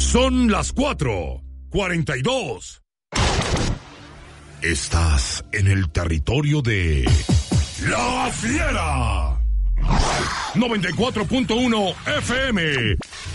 Son las 4:42. Estás en el territorio de La Fiera. 94.1 FM.